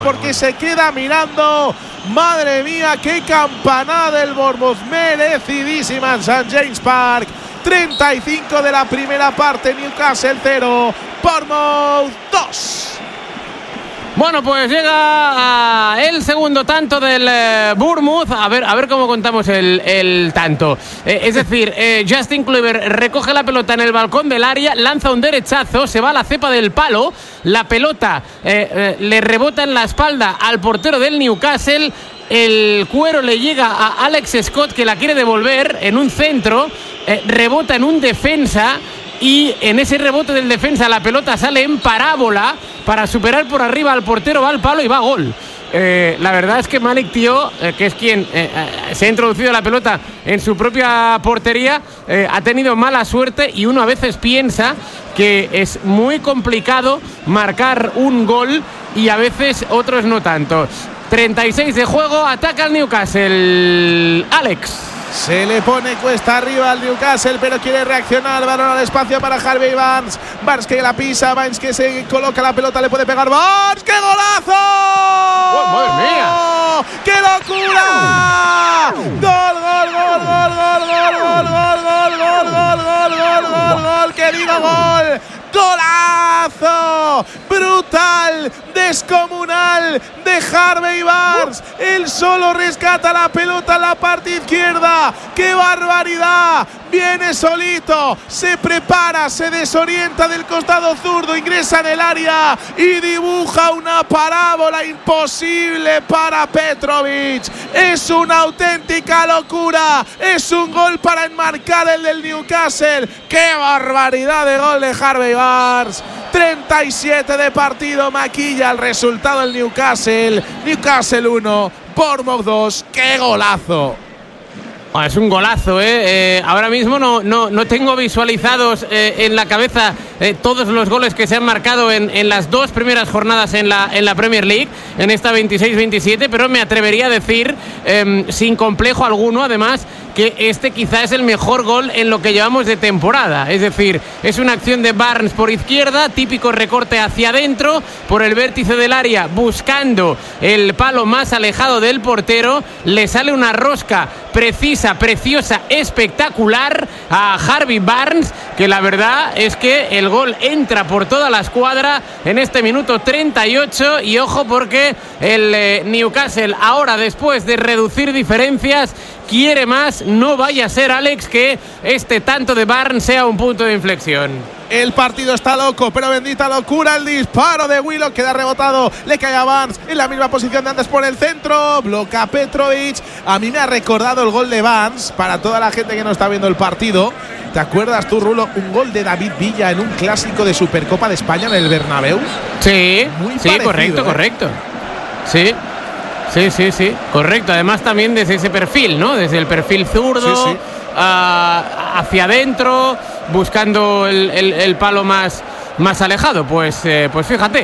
porque se queda mirando. Madre mía, qué campanada del Bournemouth, merecidísima en St. James Park. 35 de la primera parte, Newcastle 0, Bournemouth 2. Bueno, pues llega el segundo tanto del Bournemouth. A ver cómo contamos el tanto. Es decir, Justin Kluivert recoge la pelota en el balcón del área, lanza un derechazo, se va a la cepa del palo, la pelota le rebota en la espalda al portero del Newcastle, el cuero le llega a Alex Scott, que la quiere devolver en un centro, rebota en un defensa. Y en ese rebote del defensa la pelota sale en parábola para superar por arriba al portero, va al palo y va a gol. La verdad es que Malik Tio, que es quien se ha introducido la pelota en su propia portería, ha tenido mala suerte y uno a veces piensa que es muy complicado marcar un gol y a veces otros no tanto. 36 de juego, ataca el Newcastle. Alex. Se le pone cuesta arriba al Newcastle, pero quiere reaccionar. Balón al espacio para Harvey Barnes. Barnes que la pisa, Barnes que se coloca la pelota, le puede pegar. ¡Barnes! ¡Qué golazo! ¡Oh, madre mía! ¡Qué locura! ¡Gol, gol, gol, gol, gol, gol, gol, gol, gol, gol, gol, gol, gol! ¡Qué digo gol! ¡Golazo! ¡Brutal! ¡Descomunal! De Harvey Barnes. Él solo rescata la pelota en la parte izquierda. ¡Qué barbaridad! Viene solito, se prepara, se desorienta del costado zurdo, ingresa en el área y dibuja una parábola imposible para Petrovic. Es una auténtica locura. Es un gol para enmarcar el del Newcastle. ¡Qué barbaridad de gol de Harvey Barnes! 37 de partido, maquilla el resultado del Newcastle. Newcastle 1, Bournemouth 2. ¡Qué golazo! Es un golazo, ahora mismo no tengo visualizados en la cabeza todos los goles que se han marcado en las dos primeras jornadas en la Premier League, en esta 26-27, pero me atrevería a decir, sin complejo alguno, además, que este quizá es el mejor gol en lo que llevamos de temporada. Es decir, es una acción de Barnes por izquierda, típico recorte hacia adentro, por el vértice del área, buscando el palo más alejado del portero, le sale una rosca precisa, preciosa, espectacular a Harvey Barnes, que la verdad es que el gol entra por toda la escuadra en este minuto 38, y ojo porque el Newcastle ahora, después de reducir diferencias, quiere más. No vaya a ser, Alex, que este tanto de Barnes sea un punto de inflexión. El partido está loco, pero bendita locura. El disparo de Willock queda rebotado, le cae a Barnes en la misma posición de antes por el centro, bloquea Petrovic. A mí me ha recordado el gol de Barnes, para toda la gente que no está viendo el partido. ¿Te acuerdas tú, Rulo, un gol de David Villa en un clásico de Supercopa de España en el Bernabéu? Sí, muy sí, parecido, correcto. Sí, correcto. Además también desde ese perfil, ¿no? Desde el perfil zurdo, sí. Hacia adentro, buscando el palo más alejado. Pues fíjate,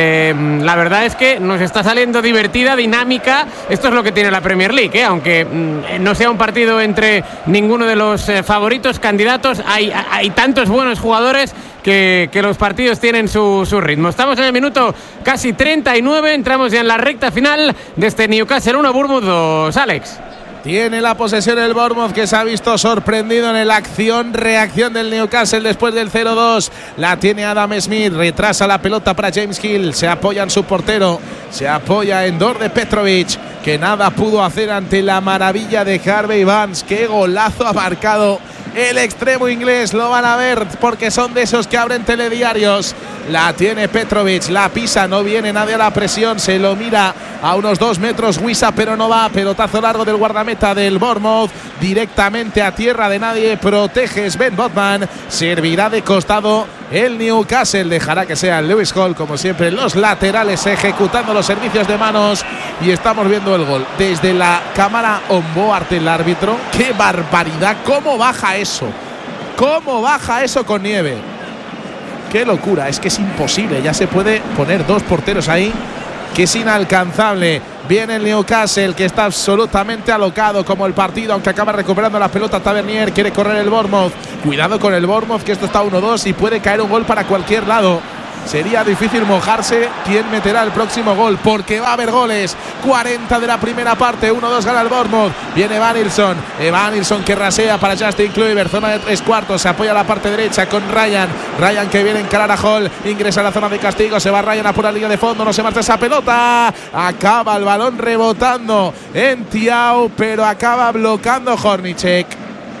la verdad es que nos está saliendo divertida, dinámica. Esto es lo que tiene la Premier League, aunque no sea un partido entre ninguno de los favoritos, candidatos. Hay tantos buenos jugadores que los partidos tienen su ritmo. Estamos en el minuto casi 39, entramos ya en la recta final de este Newcastle 1, Bournemouth 2. Alex. Tiene la posesión el Bournemouth, que se ha visto sorprendido en la acción-reacción del Newcastle después del 0-2. La tiene Adam Smith, retrasa la pelota para James Hill, se apoya en su portero, se apoya en Dorde Petrovic, que nada pudo hacer ante la maravilla de Harvey Barnes. ¡Qué golazo ha marcado el extremo inglés! Lo van a ver porque son de esos que abren telediarios. La tiene Petrovic, la pisa, no viene nadie a la presión, se lo mira a unos 2 metros Wissa, pero no va. Pelotazo largo del guardameta del Bournemouth, directamente a tierra de nadie, protege Sven Botman, servirá de costado el Newcastle, dejará que sea Lewis Hall, como siempre, los laterales ejecutando los servicios de manos, y estamos viendo el gol desde la cámara on board del árbitro. ¡Qué barbaridad! ¿Cómo baja eso? ¿Cómo baja eso con nieve? ¡Qué locura! Es que es imposible. Ya se puede poner 2 porteros ahí, que es inalcanzable. Viene el Newcastle, que está absolutamente alocado como el partido, aunque acaba recuperando la pelota Tavernier. Quiere correr el Bournemouth. Cuidado con el Bournemouth, que esto está 1-2 y puede caer un gol para cualquier lado. sería difícil mojarse quién meterá el próximo gol, porque va a haber goles. 40 de la primera parte, 1-2 gana el Bournemouth. Viene Evanilson que rasea para Justin Kluivert, zona de 3/4, se apoya a la parte derecha con Ryan que viene a encarar a Hall, ingresa a la zona de castigo, se va Ryan a por la línea de fondo, no se marcha esa pelota, acaba el balón rebotando en Thiaw, pero acaba bloqueando Hornacek.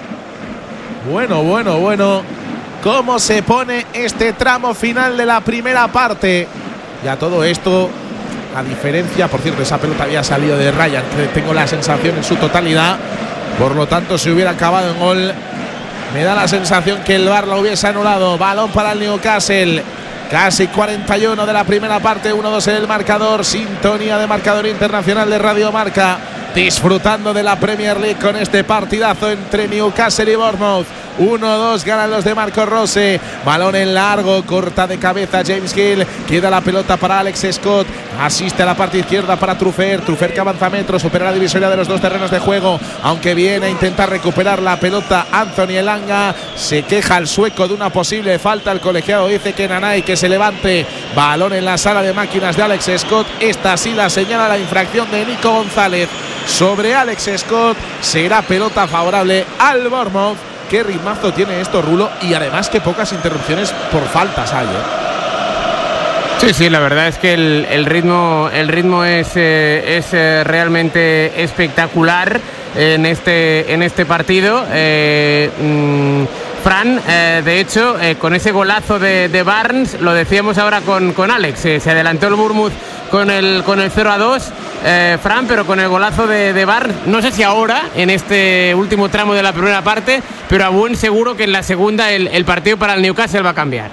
Bueno, cómo se pone este tramo final de la primera parte. Ya todo esto, a diferencia, por cierto, esa pelota había salido de Ryan, que tengo la sensación en su totalidad, por lo tanto si hubiera acabado en gol, me da la sensación que el VAR lo hubiese anulado. Balón para el Newcastle. Casi 41 de la primera parte, 1-2 en el marcador. Sintonía de marcador internacional de Radio Marca. Disfrutando de la Premier League con este partidazo entre Newcastle y Bournemouth. 1-2 ganan los de Marco Rose. Balón en largo, corta de cabeza James Hill. Queda la pelota para Alex Scott. Asiste a la parte izquierda para Truffert. Truffert que avanza metros, supera la divisoria de los dos terrenos de juego. Aunque viene a intentar recuperar la pelota Anthony Elanga. Se queja el sueco de una posible falta. El colegiado dice que Nanai que se levante. Balón en la sala de máquinas de Alex Scott. Esta sí la señala la infracción de Nico González sobre Alex Scott. Será pelota favorable al Bournemouth. Qué ritmazo tiene esto, Rulo, y además que pocas interrupciones por faltas hay, Sí, la verdad es que el ritmo es realmente espectacular en este partido. Fran, de hecho, con ese golazo de Barnes, lo decíamos ahora con Alex, se adelantó el Bournemouth con el 0-2, Fran, pero con el golazo de Barnes, no sé si ahora, en este último tramo de la primera parte, pero a buen seguro que en la segunda el partido para el Newcastle va a cambiar.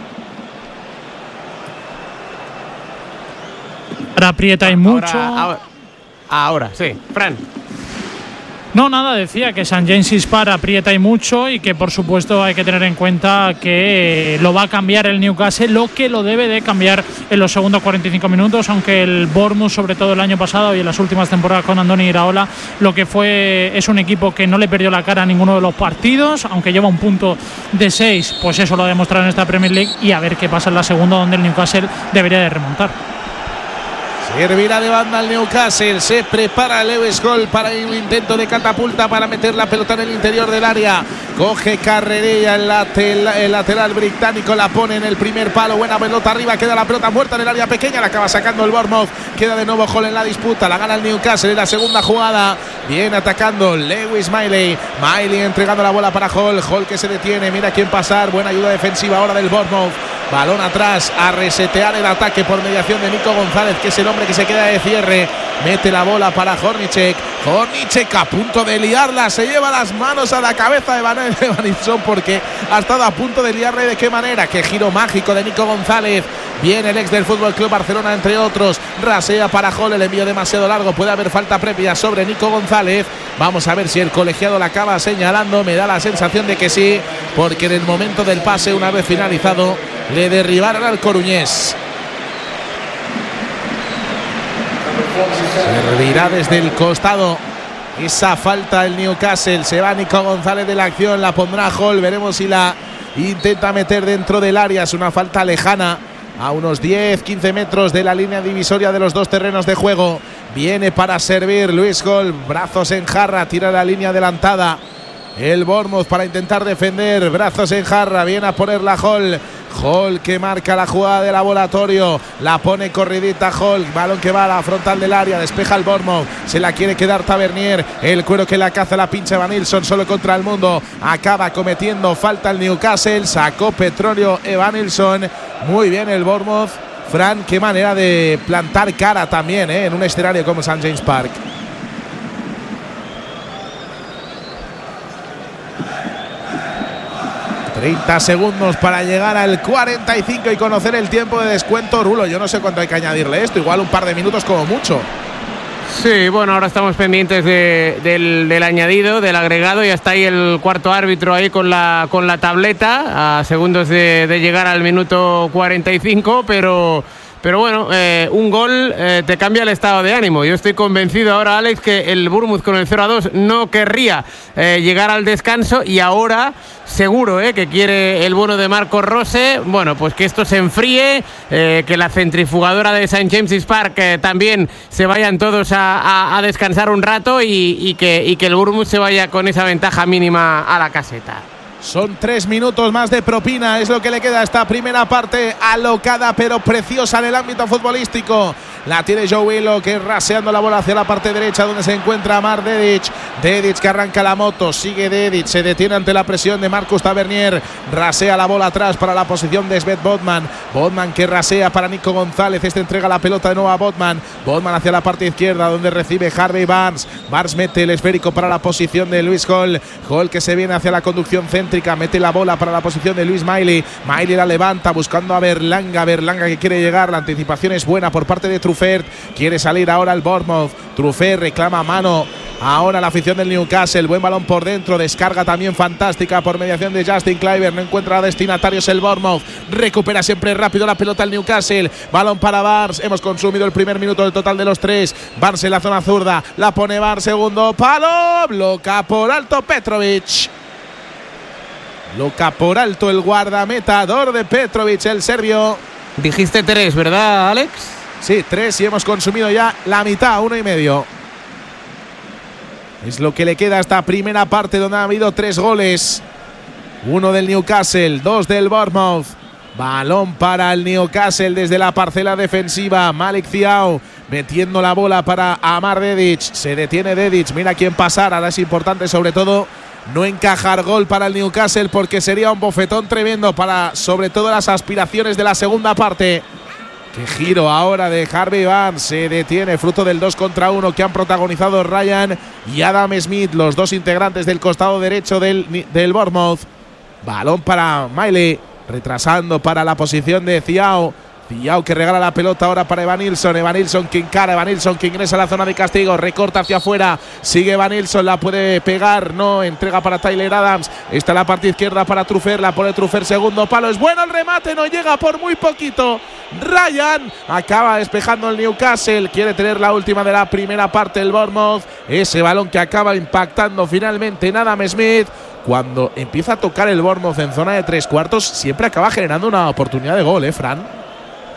Ahora aprieta y mucho. Ahora, sí, Fran. No, nada, decía que St. James's Park aprieta y mucho y que por supuesto hay que tener en cuenta que lo va a cambiar el Newcastle, lo que lo debe de cambiar en los segundos 45 minutos, aunque el Bournemouth, sobre todo el año pasado y en las últimas temporadas con Andoni Iraola, es un equipo que no le perdió la cara a ninguno de los partidos, aunque lleva un punto de 6, pues eso lo ha demostrado en esta Premier League, y a ver qué pasa en la segunda, donde el Newcastle debería de remontar. Servirá de banda al Newcastle. Se prepara Lewis Hall para un intento de catapulta para meter la pelota en el interior del área. Coge carrerilla el lateral británico, la pone en el primer palo. Buena pelota arriba, queda la pelota muerta en el área pequeña. La acaba sacando el Bournemouth. Queda de nuevo Hall en la disputa. La gana el Newcastle en la segunda jugada. Viene atacando Lewis Miley. Miley entregando la bola para Hall. Hall que se detiene. Mira quién pasar. Buena ayuda defensiva ahora del Bournemouth. Balón atrás a resetear el ataque por mediación de Nico González, que es el hombre que se queda de cierre. Mete la bola para Hornacek. Hornacek a punto de liarla. Se lleva las manos a la cabeza de Evanilson porque ha estado a punto de liarle. ¿De qué manera? Qué giro mágico de Nico González. Viene el ex del Fútbol Club Barcelona, entre otros. Rasea para Hall. El envío demasiado largo. Puede haber falta previa sobre Nico González. Vamos a ver si el colegiado la acaba señalando. Me da la sensación de que sí, porque en el momento del pase, una vez finalizado, le derribaron al coruñés. Servirá desde el costado esa falta el Newcastle. Se va Nico González de la acción, la pondrá Hall. Veremos si la intenta meter dentro del área. Es una falta lejana, a unos 10-15 metros de la línea divisoria de los dos terrenos de juego. Viene para servir Lewis Hall, brazos en jarra, tira la línea adelantada el Bournemouth para intentar defender, brazos en jarra, viene a ponerla Hall. Hall que marca la jugada de laboratorio, la pone corridita Hall, balón que va a la frontal del área, despeja el Bournemouth, se la quiere quedar Tavernier, el cuero que la caza la pincha Evanilson solo contra el mundo, acaba cometiendo falta el Newcastle, sacó petróleo Evanilson. Muy bien el Bournemouth. Fran, qué manera de plantar cara también en un escenario como St. James Park. ...30 segundos para llegar al 45 y conocer el tiempo de descuento. Rulo, yo no sé cuánto hay que añadirle esto, igual un par de minutos como mucho. Sí, bueno, ahora estamos pendientes del añadido, del agregado, y hasta ahí el cuarto árbitro ahí con la tableta, a segundos de llegar al minuto 45, pero pero bueno, un gol te cambia el estado de ánimo. Yo estoy convencido ahora, Alex, que el Bournemouth con el 0-2 no querría llegar al descanso, y ahora seguro que quiere el bueno de Marco Rose, bueno, pues que esto se enfríe, que la centrifugadora de St. James's Park también se vayan todos a descansar un rato, y que el Bournemouth se vaya con esa ventaja mínima a la caseta. Son 3 minutos más de propina, es lo que le queda a esta primera parte alocada pero preciosa en el ámbito futbolístico. La tiene Joe Willock, que raseando la bola hacia la parte derecha donde se encuentra Amar Dedic. Dedic que arranca la moto, sigue Dedic, se detiene ante la presión de Marcus Tavernier. Rasea la bola atrás para la posición de Sven Botman. Botman que rasea para Nico González, este entrega la pelota de nuevo a Botman. Botman hacia la parte izquierda donde recibe Harvey Barnes. Barnes mete el esférico para la posición de Luis Hall. Hall que se viene hacia la conducción céntrica, mete la bola para la posición de Luis Miley. Miley la levanta buscando a Berlanga. Berlanga que quiere llegar, la anticipación es buena por parte de Truffert. Quiere salir ahora el Bournemouth. Truffert reclama mano. Ahora la afición del Newcastle, buen balón por dentro, descarga también fantástica por mediación de Justin Kluivert, no encuentra destinatarios el Bournemouth, recupera siempre rápido la pelota el Newcastle, balón para Barnes, hemos consumido el primer minuto del total de los 3, Barnes en la zona zurda, la pone Barnes, segundo palo, bloca por alto Petrovic. Bloca por alto el guardametador de Petrovic, el serbio. Dijiste 3, ¿verdad, Alex? Sí, 3 y hemos consumido ya la mitad, 1,5. Es lo que le queda a esta primera parte donde ha habido 3 goles. 1 del Newcastle, 2 del Bournemouth. Balón para el Newcastle desde la parcela defensiva. Malik Thiaw metiendo la bola para Amar Dedic. Se detiene Dedic, mira quién pasar. Ahora es importante sobre todo no encajar gol para el Newcastle, porque sería un bofetón tremendo para sobre todo las aspiraciones de la segunda parte. Qué giro ahora de Harvey Barnes, se detiene fruto del 2 contra 1 que han protagonizado Ryan y Adam Smith, los dos integrantes del costado derecho del Bournemouth. Balón para Miley, retrasando para la posición de Thiaw. Thiaw que regala la pelota ahora para Evanilson. Evanilson que encara, Evanilson que ingresa a la zona de castigo, recorta hacia afuera, sigue Evanilson, la puede pegar, no, entrega para Tyler Adams, está en la parte izquierda para Truffert, la pone Truffert, segundo palo, es bueno el remate, no llega por muy poquito. Ryan acaba despejando el Newcastle, quiere tener la última de la primera parte el Bournemouth, ese balón que acaba impactando finalmente en Adam Smith. Cuando empieza a tocar el Bournemouth en zona de 3/4 siempre acaba generando una oportunidad de gol, Fran.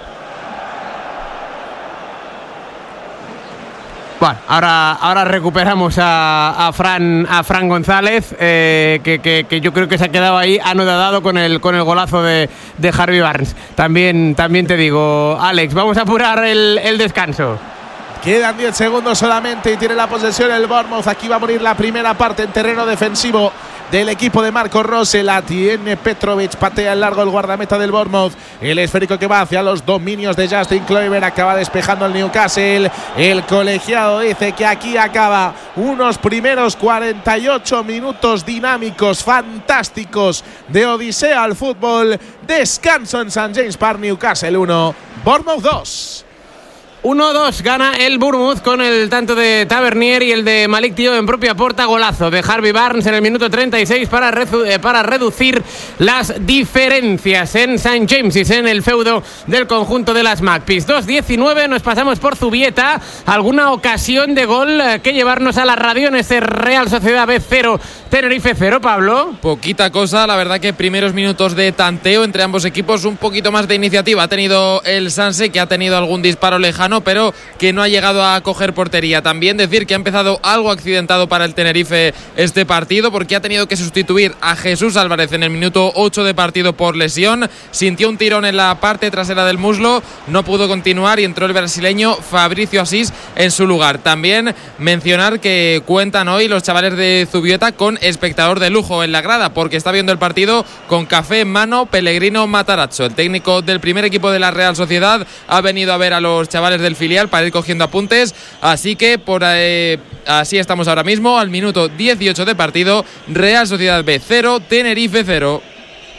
Bueno, ahora recuperamos a Fran González, que yo creo que se ha quedado ahí anodadado con el golazo de Harvey Barnes. También te digo, Alex, vamos a apurar el descanso. Quedan 10 segundos solamente y tiene la posesión el Bournemouth. Aquí va a morir la primera parte en terreno defensivo del equipo de Marco Rose. La tiene Petrovic, patea el largo el guardameta del Bournemouth. El esférico que va hacia los dominios de Justin Kluivert, acaba despejando el Newcastle. El colegiado dice que aquí acaba unos primeros 48 minutos dinámicos, fantásticos de odisea al fútbol. Descanso en St. James Park, Newcastle 1, Bournemouth 2. 1-2 gana el Bournemouth con el tanto de Tavernier y el de Malik Thiaw en propia puerta. Golazo de Harvey Barnes en el minuto 36 para reducir las diferencias en St. James's, en el feudo del conjunto de las Magpies. 2-19, nos pasamos por Zubieta. ¿Alguna ocasión de gol que llevarnos a la radio en este Real Sociedad B 0, Tenerife 0, Pablo? Poquita cosa, la verdad que primeros minutos de tanteo entre ambos equipos, un poquito más de iniciativa ha tenido el Sanse, que ha tenido algún disparo lejano, pero que no ha llegado a coger portería. También decir que ha empezado algo accidentado para el Tenerife este partido, porque ha tenido que sustituir a Jesús Álvarez en el minuto 8 de partido por lesión. Sintió un tirón en la parte trasera del muslo, no pudo continuar y entró el brasileño Fabricio Asís en su lugar. También mencionar que cuentan hoy los chavales de Zubieta con espectador de lujo en la grada, porque está viendo el partido con café en mano Pellegrino Matarazzo. El técnico del primer equipo de la Real Sociedad ha venido a ver a los chavales del filial para ir cogiendo apuntes, así que así estamos ahora mismo al minuto 18 de partido. Real Sociedad B 0, Tenerife 0.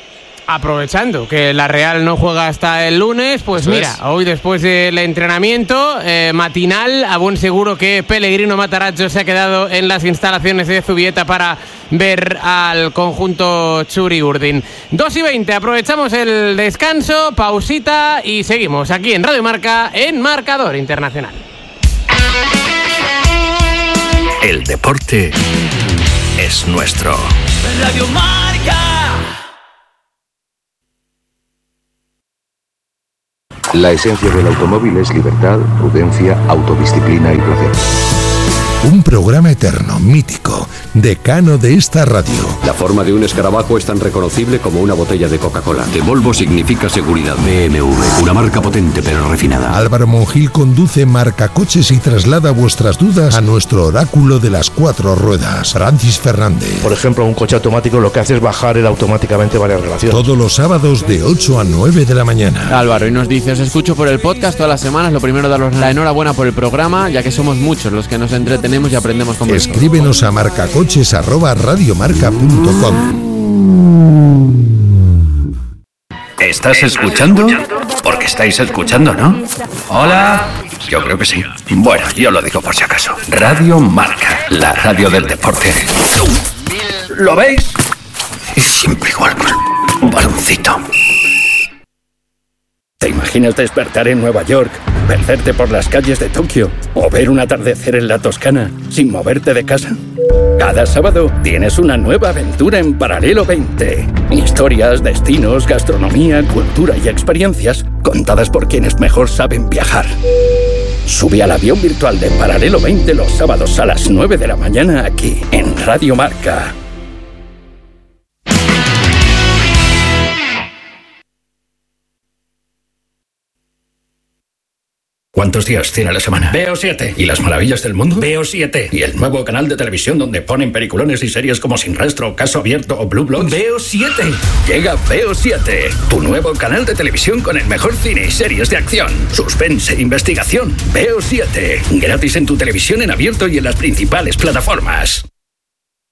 aprovechando que la Real no juega hasta el lunes, pues eso mira, hoy después del entrenamiento matinal, a buen seguro que Pellegrino Matarazzo se ha quedado en las instalaciones de Zubieta para ver al conjunto Txuri-Urdin. 2:20, aprovechamos el descanso, pausita y seguimos aquí en Radio Marca en Marcador Internacional. El deporte es nuestro. Radio Marca. La esencia del automóvil es libertad, prudencia, autodisciplina y placer. Un programa eterno, mítico, decano de esta radio. La forma de un escarabajo es tan reconocible como una botella de Coca-Cola. De Volvo significa seguridad. BMW, una marca potente pero refinada. Álvaro Monjil conduce Marcacoches y traslada vuestras dudas a nuestro oráculo de las 4 ruedas, Francis Fernández. Por ejemplo, un coche automático lo que hace es bajar él automáticamente varias relaciones. Todos los sábados de 8 a 9 de la mañana. Álvaro, y nos dice, os escucho por el podcast todas las semanas. Lo primero, daros la enhorabuena por el programa, ya que somos muchos los que nos entretenemos y aprendemos con vosotros. Escríbenos a marcacoches@radiomarca.com. ¿Estás escuchando? Porque estáis escuchando, ¿no? Hola. Yo creo que sí. Bueno, yo lo digo por si acaso. Radio Marca, la radio del deporte. ¿Lo veis? Y siempre igual con un baloncito. ¿Te imaginas despertar en Nueva York, perderte por las calles de Tokio o ver un atardecer en la Toscana sin moverte de casa? Cada sábado tienes una nueva aventura en Paralelo 20. Historias, destinos, gastronomía, cultura y experiencias contadas por quienes mejor saben viajar. Sube al avión virtual de Paralelo 20 los sábados a las 9 de la mañana aquí en Radio Marca. ¿Cuántos días tiene la semana? Veo 7. ¿Y las maravillas del mundo? Veo 7. ¿Y el nuevo canal de televisión donde ponen peliculones y series como Sin Rastro, Caso Abierto o Blue Bloods? Veo 7. Llega Veo 7, tu nuevo canal de televisión con el mejor cine y series de acción, suspense e investigación. Veo 7, gratis en tu televisión en abierto y en las principales plataformas.